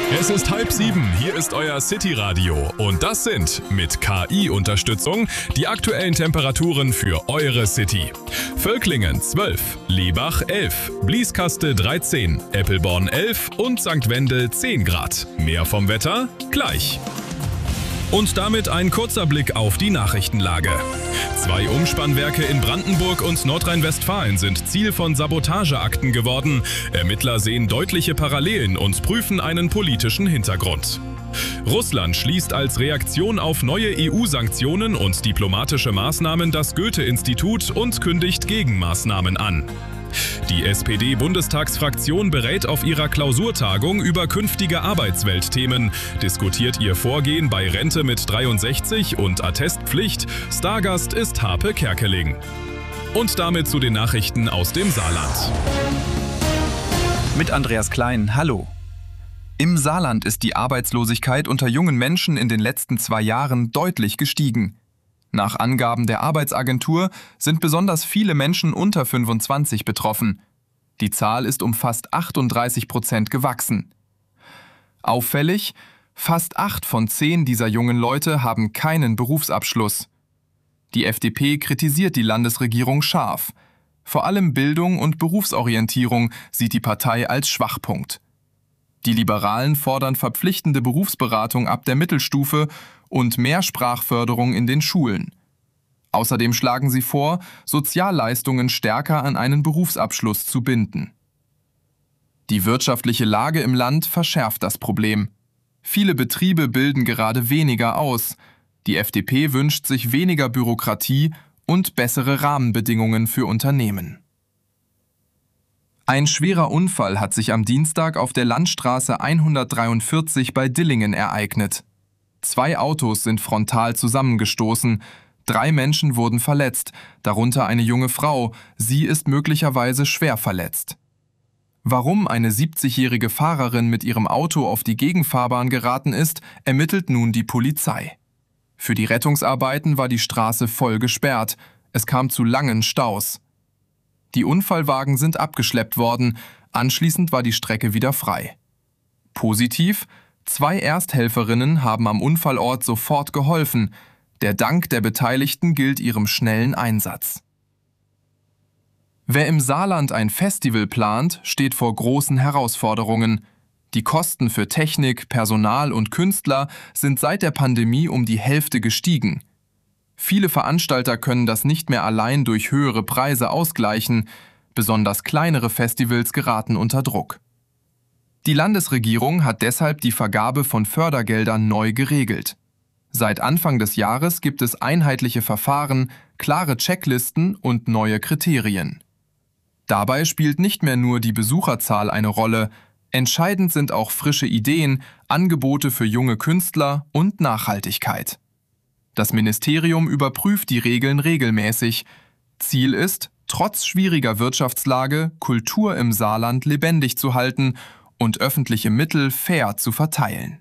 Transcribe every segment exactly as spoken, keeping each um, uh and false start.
Es ist halb sieben, hier ist euer City-Radio und das sind mit K I-Unterstützung die aktuellen Temperaturen für eure City. Völklingen zwölf, Lebach elf, Blieskaste dreizehn, Eppelborn elf und Sankt Wendel zehn Grad. Mehr vom Wetter gleich. Und damit ein kurzer Blick auf die Nachrichtenlage. Zwei Umspannwerke in Brandenburg und Nordrhein-Westfalen sind Ziel von Sabotageakten geworden. Ermittler sehen deutliche Parallelen und prüfen einen politischen Hintergrund. Russland schließt als Reaktion auf neue E U-Sanktionen und diplomatische Maßnahmen das Goethe-Institut und kündigt Gegenmaßnahmen an. Die S P D-Bundestagsfraktion berät auf ihrer Klausurtagung über künftige Arbeitsweltthemen, diskutiert ihr Vorgehen bei Rente mit dreiundsechzig und Attestpflicht. Stargast ist Harpe Kerkeling. Und damit zu den Nachrichten aus dem Saarland. Mit Andreas Klein, hallo. Im Saarland ist die Arbeitslosigkeit unter jungen Menschen in den letzten zwei Jahren deutlich gestiegen. Nach Angaben der Arbeitsagentur sind besonders viele Menschen unter fünfundzwanzig betroffen. Die Zahl ist um fast achtunddreißig Prozent gewachsen. Auffällig, fast acht von zehn dieser jungen Leute haben keinen Berufsabschluss. Die F D P kritisiert die Landesregierung scharf. Vor allem Bildung und Berufsorientierung sieht die Partei als Schwachpunkt. Die Liberalen fordern verpflichtende Berufsberatung ab der Mittelstufe und mehr Sprachförderung in den Schulen. Außerdem schlagen sie vor, Sozialleistungen stärker an einen Berufsabschluss zu binden. Die wirtschaftliche Lage im Land verschärft das Problem. Viele Betriebe bilden gerade weniger aus. Die F D P wünscht sich weniger Bürokratie und bessere Rahmenbedingungen für Unternehmen. Ein schwerer Unfall hat sich am Dienstag auf der Landstraße hundertdreiundvierzig bei Dillingen ereignet. Zwei Autos sind frontal zusammengestoßen. Drei Menschen wurden verletzt, darunter eine junge Frau. Sie ist möglicherweise schwer verletzt. Warum eine siebzigjährige Fahrerin mit ihrem Auto auf die Gegenfahrbahn geraten ist, ermittelt nun die Polizei. Für die Rettungsarbeiten war die Straße voll gesperrt. Es kam zu langen Staus. Die Unfallwagen sind abgeschleppt worden. Anschließend war die Strecke wieder frei. Positiv: Zwei Ersthelferinnen haben am Unfallort sofort geholfen. Der Dank der Beteiligten gilt ihrem schnellen Einsatz. Wer im Saarland ein Festival plant, steht vor großen Herausforderungen. Die Kosten für Technik, Personal und Künstler sind seit der Pandemie um die Hälfte gestiegen. Viele Veranstalter können das nicht mehr allein durch höhere Preise ausgleichen. Besonders kleinere Festivals geraten unter Druck. Die Landesregierung hat deshalb die Vergabe von Fördergeldern neu geregelt. Seit Anfang des Jahres gibt es einheitliche Verfahren, klare Checklisten und neue Kriterien. Dabei spielt nicht mehr nur die Besucherzahl eine Rolle, entscheidend sind auch frische Ideen, Angebote für junge Künstler und Nachhaltigkeit. Das Ministerium überprüft die Regeln regelmäßig. Ziel ist, trotz schwieriger Wirtschaftslage Kultur im Saarland lebendig zu halten und öffentliche Mittel fair zu verteilen.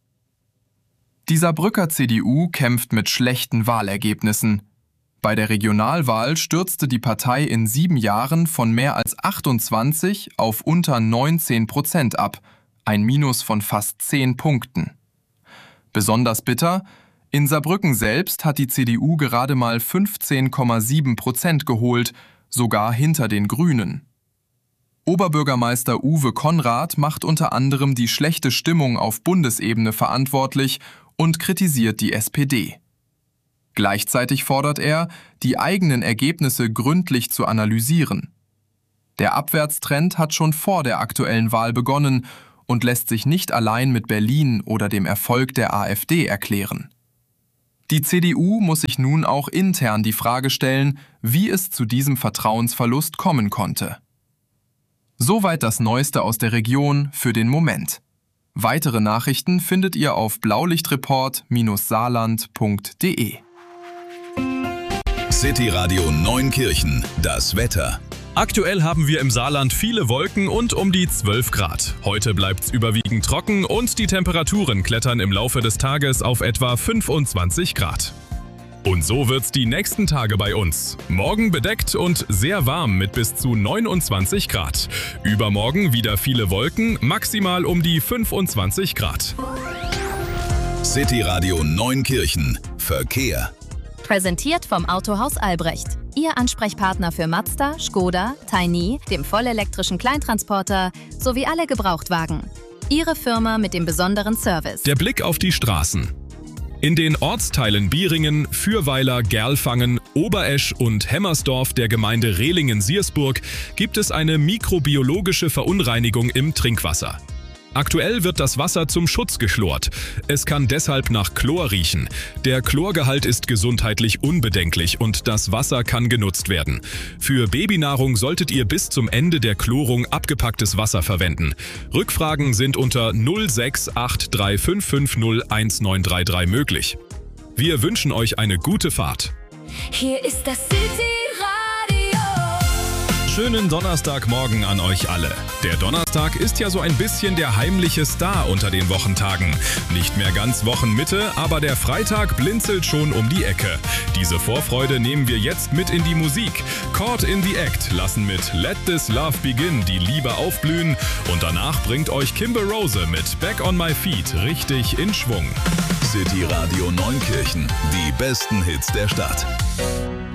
Die Saarbrücker C D U kämpft mit schlechten Wahlergebnissen. Bei der Regionalwahl stürzte die Partei in sieben Jahren von mehr als achtundzwanzig auf unter neunzehn Prozent ab, ein Minus von fast zehn Punkten. Besonders bitter: In Saarbrücken selbst hat die C D U gerade mal fünfzehn Komma sieben Prozent geholt, sogar hinter den Grünen. Oberbürgermeister Uwe Konrad macht unter anderem die schlechte Stimmung auf Bundesebene verantwortlich und kritisiert die S P D. Gleichzeitig fordert er, die eigenen Ergebnisse gründlich zu analysieren. Der Abwärtstrend hat schon vor der aktuellen Wahl begonnen und lässt sich nicht allein mit Berlin oder dem Erfolg der AfD erklären. Die C D U muss sich nun auch intern die Frage stellen, wie es zu diesem Vertrauensverlust kommen konnte. Soweit das Neueste aus der Region für den Moment. Weitere Nachrichten findet ihr auf blaulichtreport Bindestrich saarland Punkt de. City Radio Neunkirchen, das Wetter. Aktuell haben wir im Saarland viele Wolken und um die zwölf Grad. Heute bleibt's überwiegend trocken und die Temperaturen klettern im Laufe des Tages auf etwa fünfundzwanzig Grad. Und so wird's die nächsten Tage bei uns. Morgen bedeckt und sehr warm mit bis zu neunundzwanzig Grad. Übermorgen wieder viele Wolken, maximal um die fünfundzwanzig Grad. City Radio Neunkirchen. Verkehr. Präsentiert vom Autohaus Albrecht. Ihr Ansprechpartner für Mazda, Skoda, Tiny, dem vollelektrischen Kleintransporter sowie alle Gebrauchtwagen. Ihre Firma mit dem besonderen Service. Der Blick auf die Straßen. In den Ortsteilen Bieringen, Fürweiler, Gerlfangen, Oberesch und Hemmersdorf der Gemeinde Rehlingen-Siersburg gibt es eine mikrobiologische Verunreinigung im Trinkwasser. Aktuell wird das Wasser zum Schutz geschlort. Es kann deshalb nach Chlor riechen. Der Chlorgehalt ist gesundheitlich unbedenklich und das Wasser kann genutzt werden. Für Babynahrung solltet ihr bis zum Ende der Chlorung abgepacktes Wasser verwenden. Rückfragen sind unter null sechs acht drei fünf fünf null eins neun drei drei möglich. Wir wünschen euch eine gute Fahrt. Hier ist das City Radio. Schönen Donnerstagmorgen an euch alle. Der Donnerstag ist ja so ein bisschen der heimliche Star unter den Wochentagen. Nicht mehr ganz Wochenmitte, aber der Freitag blinzelt schon um die Ecke. Diese Vorfreude nehmen wir jetzt mit in die Musik. Caught in the Act lassen mit Let This Love Begin die Liebe aufblühen und danach bringt euch Kimber Rose mit Back on My Feet richtig in Schwung. City Radio Neunkirchen. Die besten Hits der Stadt.